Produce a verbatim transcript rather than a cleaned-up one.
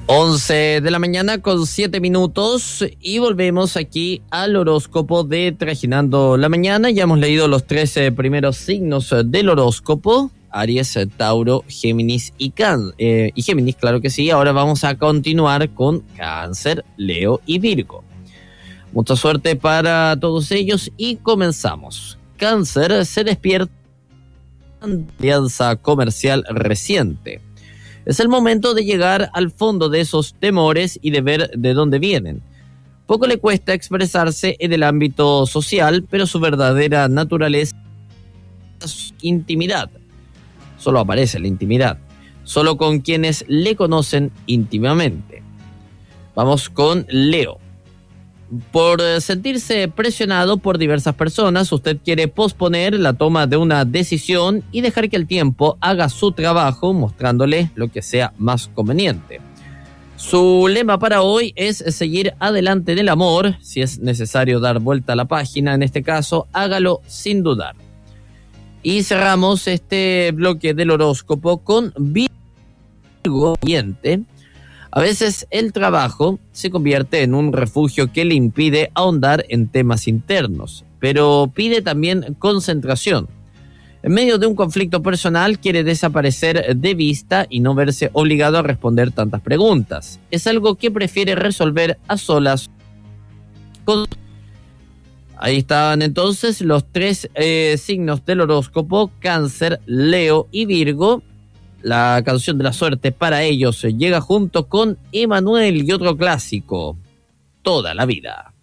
once de la mañana con siete minutos y volvemos aquí al horóscopo de Trajinando la Mañana. Ya hemos leído los trece primeros signos del horóscopo: Aries, Tauro, Géminis y, Can eh, y Géminis, claro que sí. Ahora vamos a continuar con Cáncer, Leo y Virgo. Mucha suerte para todos ellos y comenzamos. Cáncer: se despierta una alianza comercial reciente. Es el momento de llegar al fondo de esos temores y de ver de dónde vienen. Poco le cuesta expresarse en el ámbito social, pero su verdadera naturaleza es intimidad. Solo aparece la intimidad, solo con quienes le conocen íntimamente. Vamos con Leo. Por sentirse presionado por diversas personas, usted quiere posponer la toma de una decisión y dejar que el tiempo haga su trabajo, mostrándole lo que sea más conveniente. Su lema para hoy es seguir adelante en el amor. Si es necesario dar vuelta a la página, en este caso, hágalo sin dudar. Y cerramos este bloque del horóscopo con Virgo. Siguiente. A veces el trabajo se convierte en un refugio que le impide ahondar en temas internos, pero pide también concentración. En medio de un conflicto personal quiere desaparecer de vista y no verse obligado a responder tantas preguntas. Es algo que prefiere resolver a solas con... Ahí estaban entonces los tres eh, signos del horóscopo: Cáncer, Leo y Virgo. La canción de la suerte para ellos llega junto con Emanuel y otro clásico, Toda la Vida.